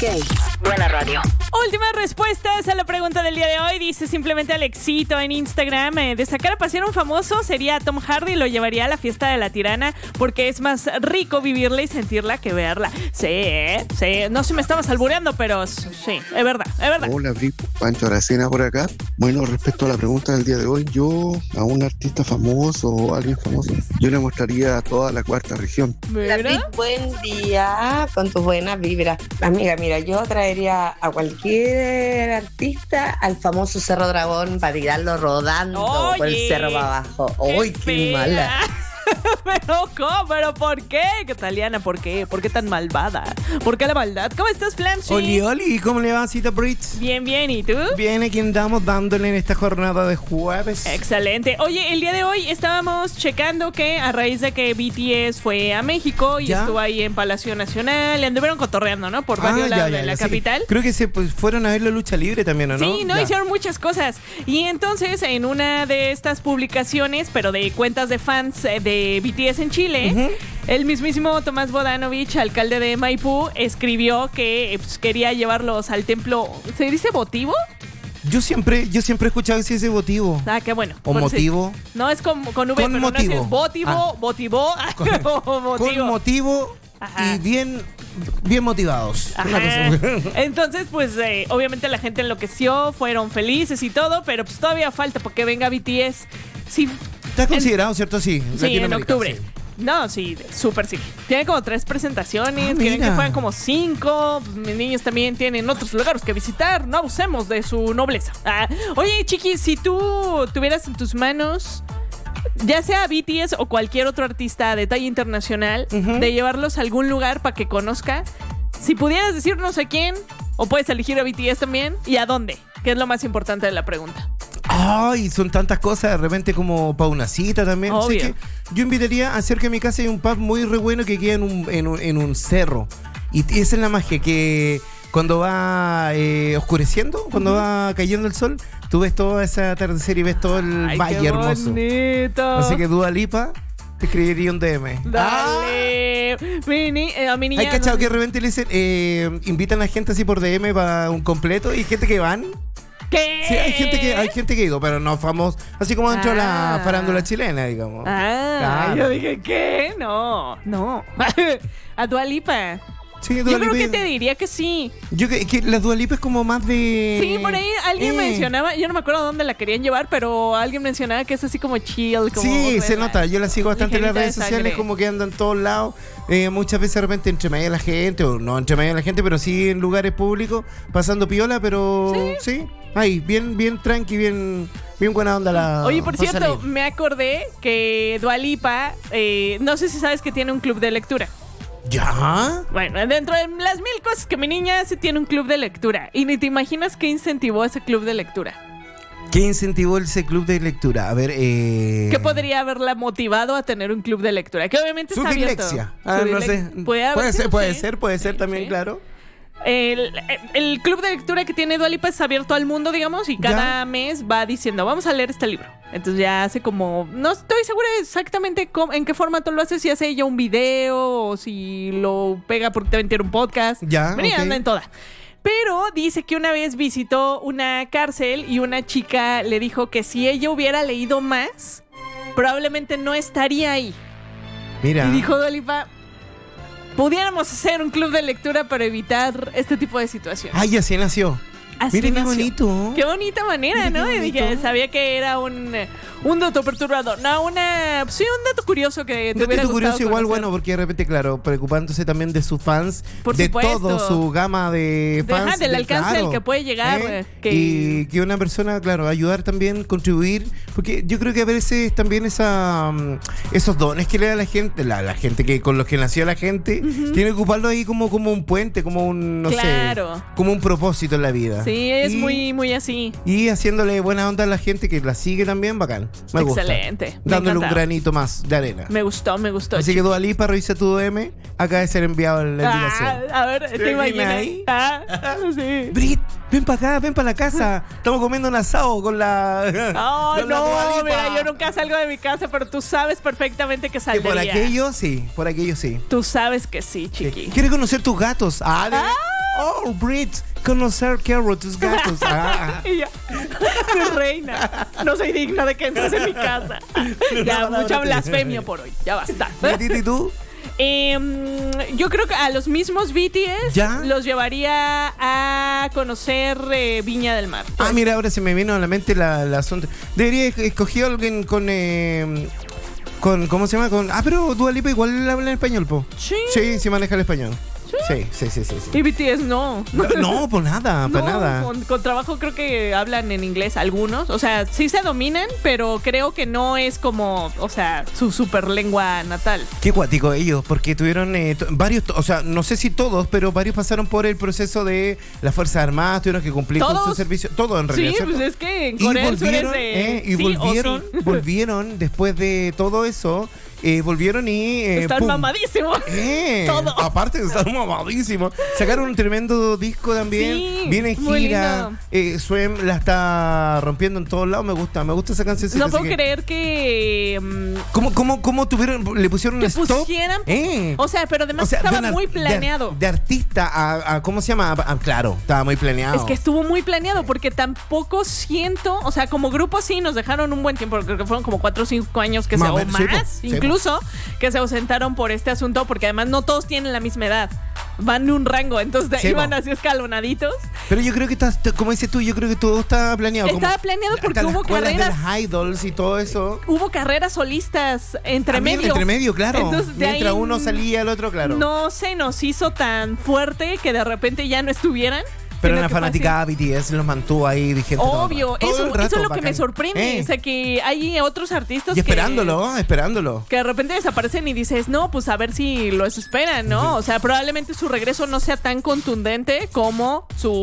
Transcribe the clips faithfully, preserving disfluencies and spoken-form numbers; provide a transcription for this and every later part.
Ok, buena radio. Últimas respuestas a la pregunta del día de hoy. Dice simplemente Alexito en Instagram. Eh, de sacar a pasear a un famoso sería Tom Hardy. Lo llevaría a la fiesta de la tirana porque es más rico vivirla y sentirla que verla. Sí, ¿eh? Sí. No sé si me estabas albureando, pero sí, es verdad, es verdad. Hola, Pancho Aracena por acá. Bueno, respecto a la pregunta del día de hoy, yo a un artista famoso o alguien famoso, yo le mostraría a toda la cuarta región. Hola, Vic, buen día con tus buenas vibras. Amiga, mira, yo traería a cualquier artista al famoso Cerro Dragón para tirarlo rodando Oye, por el cerro para abajo. ¡Uy, qué, qué mala! Pero ¿cómo? ¿Pero por qué? Cataliana, ¿por qué? ¿Por qué tan malvada? ¿Por qué la maldad? ¿Cómo estás, Flamsy? Oli, Oli, ¿cómo le va, Cita Brits? Bien, bien, ¿y tú? Bien, aquí andamos dándole en esta jornada de jueves. Excelente. Oye, el día de hoy estábamos checando que a raíz de que B T S fue a México y ¿ya? estuvo ahí en Palacio Nacional, le anduvieron cotorreando, ¿no? Por varios ah, lados ya, ya, de la sí. capital. Creo que se pues, fueron a ver la lucha libre también, ¿o no? Sí, no, ya. hicieron muchas cosas. Y entonces, en una de estas publicaciones, pero de cuentas de fans de B T S en Chile, uh-huh. el mismísimo Tomás Bodanovich, alcalde de Maipú, escribió que pues, quería llevarlos al templo. ¿Se dice votivo? Yo siempre, yo siempre he escuchado que sí es votivo. Ah, qué bueno. O motivo. Si, no, es con, con V, con pero motivo. no es votivo, ah. votivo, con, o motivo. Con motivo Ajá. y bien, bien motivados. Entonces, pues, eh, obviamente la gente enloqueció, fueron felices y todo, pero pues todavía falta porque venga B T S. Sí. Está considerado, en, ¿cierto? Sí. Sí, en octubre. Sí. No, sí, súper sí. Tiene como tres presentaciones, ah, quieren que fueran como cinco. Pues, mis niños también tienen otros lugares que visitar. No abusemos de su nobleza. Ah, oye, Chiqui, si tú tuvieras en tus manos, ya sea B T S o cualquier otro artista de talla internacional, uh-huh. de llevarlos a algún lugar para que conozca, si pudieras decirnos a quién, o puedes elegir a B T S también, y a dónde, que es lo más importante de la pregunta. Ay, son tantas cosas, de repente como para una cita también. Obvio. Así que yo invitaría a cerca de mi casa hay un pub muy re bueno que queda en un, en un, en un cerro. Y esa es la magia, que cuando va eh, oscureciendo, cuando uh-huh. va cayendo el sol, tú ves toda esa atardecer y ves todo el Ay, valle qué hermoso. Bonito. Así que Dua Lipa te escribiría un D M. Dale. Ah. Mi, ni, eh, mi niña, ¿hay cachado no, que de repente le dicen, eh, invitan a gente así por D M para un completo y gente que van? ¿Qué? Sí, hay gente que hay gente que ha ido, pero no famoso, así como dentro ah. de la farándula chilena, digamos. Ah, claro. Yo dije, ¿qué? No, no. A Dua Lipa. Sí, Dua Yo Lipa. Creo que te diría que sí. Yo que, que la Dua Lipa es como más de... Sí, por ahí alguien eh. mencionaba, yo no me acuerdo dónde la querían llevar, pero alguien mencionaba que es así como chill. Como sí, se nota, yo la sigo bastante en las redes sociales, como que anda en todos lados, eh, muchas veces de repente entre medio de la gente, o no entre medio de la gente, pero sí en lugares públicos, pasando piola, pero sí, sí ahí, bien, bien tranqui, bien... Bien buena onda la... Oye, por cierto, me acordé que Dua Lipa, eh, no sé si sabes que tiene un club de lectura. ¿Ya? Bueno, dentro de las mil cosas que mi niña hace, tiene un club de lectura. Y ni te imaginas qué incentivó ese club de lectura. ¿Qué incentivó ese club de lectura? A ver, eh... ¿qué podría haberla motivado a tener un club de lectura? Que obviamente su está dislexia. abierto. Ah, Su no dilex... sé. Puede, puede ser, puede sí. ser, puede ser también, sí. claro. El, el club de lectura que tiene Dua Lipa es abierto al mundo, digamos, y cada ¿ya? mes va diciendo, vamos a leer este libro. Entonces ya hace como... No estoy segura exactamente cómo, en qué formato lo hace, si hace ella un video o si lo pega porque también tiene un podcast. Ya, Venía, okay. anda en toda. Pero dice que una vez visitó una cárcel y una chica le dijo que si ella hubiera leído más, probablemente no estaría ahí. Mira. Y dijo Dua Lipa... pudiéramos hacer un club de lectura para evitar este tipo de situaciones. Ay, así nació. Así Mira nació. qué bonito. Qué bonita manera, Mira, ¿no? Y dije, sabía que era un, un dato perturbador. No, una... Sí, un dato curioso que te un hubiera dato curioso gustado igual, conocer. bueno, porque de repente, claro, preocupándose también de sus fans. Por de supuesto. todo su gama de fans. Deja del de, alcance claro, al que puede llegar. ¿eh? Que... Y que una persona, claro, ayudar también, contribuir. Porque yo creo que a veces también esa um, esos dones que le da la gente, la, la gente que con los que nació la gente, uh-huh. tiene que ocuparlo ahí como, como un puente, como un, no claro. sé, como un propósito en la vida. Sí, es y, muy, muy así. Y haciéndole buena onda a la gente que la sigue también, bacán. Me gusta. Excelente. Dándole un granito más de arena. Me gustó, me gustó. Así que Dua Lipa, revisa tu D M. Acaba de ser enviado en la invitación. Ah, a ver, te imaginas ahí. Ah, sí. Brit, ven para acá, ven para la casa. Estamos comiendo un asado con la. Oh, con no, la mira, yo nunca salgo de mi casa, pero tú sabes perfectamente que saldría. Que por aquello sí, por aquello sí. Tú sabes que sí, chiqui. ¿Quieres conocer tus gatos? Ah, de... ah Oh, Brit, conocer quiero tus gatos. Ah. Y ya, mi reina, no soy digna de que entres en mi casa. Ya, no, mucha no, blasfemia por hoy, ya basta. ¿Y tú? Eh, yo creo que a los mismos B T S ¿Ya? los llevaría a conocer eh, Viña del Mar. Ah, mira, ahora se me vino a la mente la, la asunto. Debería escoger a alguien con... Eh, con ¿cómo se llama? Con, ah, pero Dua Lipa igual habla en español, po. Sí. Sí, sí maneja el español. Sí, sí, sí, sí, sí. Y B T S no. No, no pues nada, No, para nada. Con, con trabajo creo que hablan en inglés algunos. O sea, sí se dominan, pero creo que no es como, o sea, su super lengua natal. Qué cuático ellos, porque tuvieron eh, t- varios, o sea, no sé si todos, pero varios pasaron por el proceso de las Fuerzas Armadas, tuvieron que cumplir ¿Todos? con su servicio. Todo en realidad. Sí, ¿cierto? pues es que en Y Corea del Sur es volvieron, de eh, y sí o volvieron, sí. volvieron después de todo eso, eh, volvieron y eh, Están pum. mamadísimos. Eh, Todo. Aparte de estar mamadísimos. Sacaron un tremendo disco también. Sí, Viene en muy gira. lindo. Eh, Swem la está rompiendo en todos lados. Me gusta, me gusta esa canción. No puedo creer que mm, ¿Cómo, cómo, cómo tuvieron, le pusieron que un stop? pusieran. Eh. O sea, pero además O sea, estaba de una- muy de- planeado. De, artista a, a- ¿cómo se llama? A- a- claro, estaba muy planeado. Es que estuvo muy planeado porque tampoco siento, o sea, como grupo sí nos dejaron un buen tiempo, creo que fueron como cuatro o cinco años que se, Más o o menos, sí, más, po, sí, po. incluso, que se ausentaron por este asunto, porque además no todos tienen la misma edad, van de un rango, entonces de- Sí, iban po. así escalonaditos. Pero yo creo que está, como dices tú, yo creo que todo está planeado. Estaba como planeado porque hasta las hubo escuelas carreras. de las idols y todo eso. Hubo carreras solistas entre También medio. entre medio, claro. Entonces, de Mientras ahí uno salía, el otro, claro. No se nos hizo tan fuerte que de repente ya no estuvieran. Pero sino una que fue así. fanaticada B T S los mantuvo ahí vigente. todo el Obvio, rato. Todo eso, el rato, eso es lo que bacán. me sorprende. Eh, O sea, que hay otros artistas y esperándolo, que, ah, esperándolo. que de repente desaparecen y dices, no, pues a ver si los esperan, ¿no? O sea, probablemente su regreso no sea tan contundente como su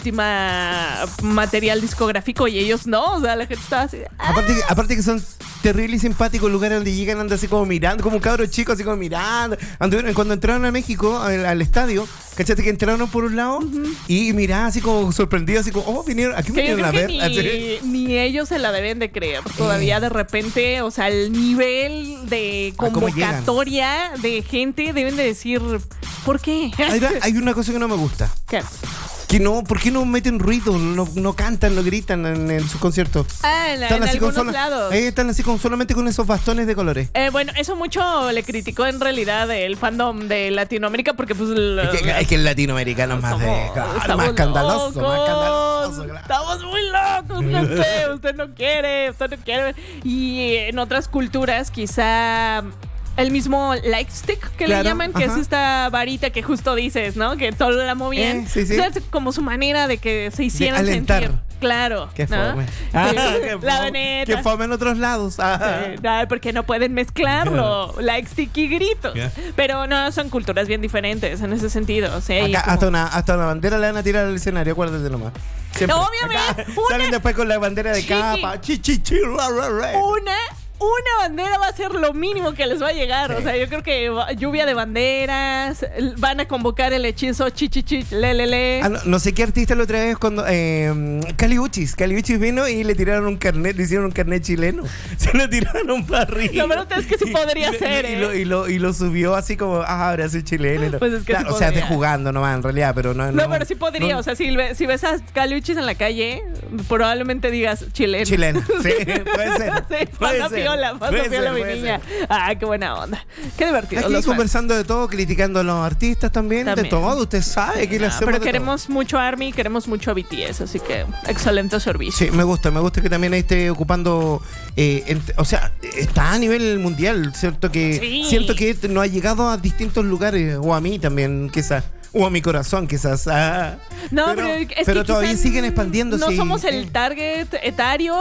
última material discográfico y ellos no. O sea, la gente estaba así. "Ah". Aparte, que- aparte que son terribles y simpáticos lugares donde llegan, andan así como mirando, como cabros chicos, así como mirando. Anduvieron, cuando entraron a México, al, al estadio, ¿cachate? Que entraron por un lado y miraban así como sorprendidos, así como, oh, vinieron, aquí Que yo vinieron creo a que ver. Así. ni, ni ellos se la deben de creer todavía de repente, o sea, el nivel de Ah, ¿cómo llegan? convocatoria de gente deben de decir, ¿por qué? Ahí va, hay una cosa que no me gusta. ¿Qué? Que no, ¿por qué no meten ruido? No, no cantan, no gritan en, en sus conciertos. Ah, en, la- Están en así con algunos sola- lados. eh, están así con solamente con esos bastones de colores. Eh, bueno, eso mucho le criticó en realidad el fandom de Latinoamérica porque pues... el- Es que, es que el latinoamericano es más de somos- claro, estamos más escandaloso, más locos, escandaloso, claro. Estamos muy locos, gente. Usted no quiere, usted no quiere. Y en otras culturas quizá... El mismo light stick que Claro, le llaman, que ajá. es esta varita que justo dices, ¿no? Que solo la movían. Eh, sí, sí. O sea, es como su manera de que se hicieran alentar. sentir. Claro. Qué ¿no? fome. Sí, Ah, la qué fome. veneta. Qué fome en otros lados. Ah. Sí, no, porque no pueden mezclarlo, like stick y gritos. Yeah. Pero no, son culturas bien diferentes en ese sentido. O sea, y Acá, como- hasta, una, hasta una bandera le van a tirar al escenario, acuérdate nomás. Siempre. Obviamente, Acá, una- salen después con la bandera de Chiqui. capa. Chi, chi, chi, ra, ra, ra. una, una bandera va a ser lo mínimo que les va a llegar. Sí. O sea, yo creo que va- lluvia de banderas, l- van a convocar el hechizo chi chi chi le le le. Ah, no, no sé qué artista la otra vez cuando eh, Cali Uchis, Cali Uchis vino y le tiraron un carnet, le hicieron un carnet chileno. Se lo tiraron para arriba. La verdad es que sí podría Y- y- ser, y, ¿eh? lo, y, lo, y lo subió así como, ah, ahora soy chileno. y todo. Pues es que sí o sea, de podría. jugando nomás en realidad, pero no. No, pero sí podría. no- O sea, si, ve- si ves a Caliuchis en la calle, probablemente digas chileno. Chileno, sí, puede ser. Sí, puede pasa ser, piola, pasa puede piola ser, mi puede niña. ser. Ah, qué buena onda. Qué divertido. Aquí los fans. conversando de todo, criticando a los artistas también, También. de todo, usted sabe que le Ah, hacemos pero de queremos mucho a ARMY, queremos mucho a B T S, así que excelente todo. servicio. Sí, me gusta, me gusta que también esté ocupando, eh, ent- o sea, está a nivel mundial, cierto que Sí. siento que no ha llegado a distintos lugares, o a mí también, quizás, o a mi corazón, quizás. Ah. No, pero, pero, es pero que todavía quizá siguen expandiéndose. No somos el target etario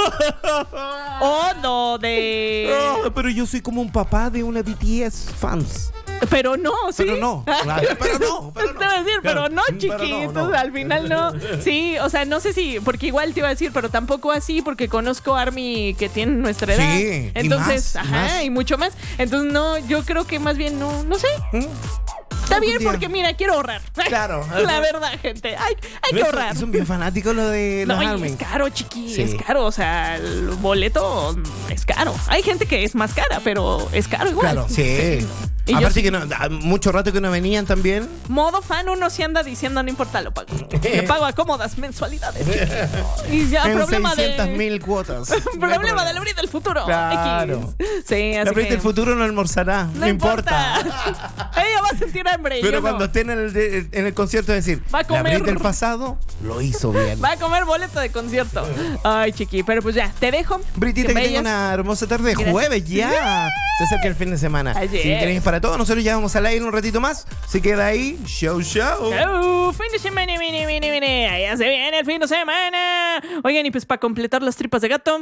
o no de... Oh, pero yo soy como un papá de una B T S fans. Pero no, sí. Pero no, claro, pero no, pero no. Te iba a decir, pero Claro, no, pero chiqui. no, Entonces, no. al final no. Sí, o sea, no sé si, porque igual te iba a decir, pero tampoco así, porque conozco a ARMY que tiene nuestra edad. Sí, y Entonces, más, y ajá, más. y mucho más. Entonces, no, yo creo que más bien no, no sé. ¿Mm? Está bien porque, mira, quiero ahorrar. Claro. La verdad, gente. Hay, hay que ahorrar. Son bien fanáticos lo de los no, Armin. Es caro, chiqui. Sí. Es caro. O sea, el boleto es caro. Hay gente que es más cara, pero es caro igual. Claro, sí. Y aparte yo, que no, mucho rato que no venían también. Modo fan uno se anda diciendo, no importa, lo pago. Le pago a cómodas mensualidades. Y ya, en problema seiscientas de... mil cuotas. problema del Brit del futuro. Claro. X. Sí, así La Brit que... del futuro no almorzará. No, no importa. importa. Ella va a sentir hambre. Pero yo cuando no. esté en el, en el concierto decir, va a comer... la Brit del pasado lo hizo bien. Va a comer boleto de concierto. Ay, chiqui, pero pues ya, te dejo. Britita, que, que tenga una hermosa tarde. Gracias. Jueves ya. Se acerca el fin de semana. Ayer. Si queréis para todos, nosotros ya vamos al aire un ratito más. Se queda ahí. Show, show. Show. Fin de semana, viene, viene, viene. Allá se viene el fin de semana. Oigan, y pues para completar las tripas de gato,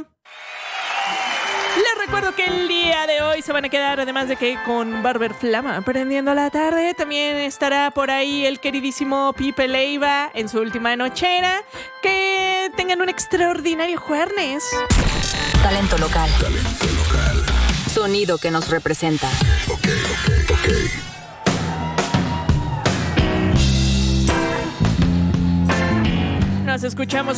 les recuerdo que el día de hoy se van a quedar, además de que con Barber Flama prendiendo la tarde, también estará por ahí el queridísimo Pipe Leiva en su última nochera. Que tengan un extraordinario jueves. Talento local. Talento local. Sonido que nos representa. Ok, ok, ok. Nos escuchamos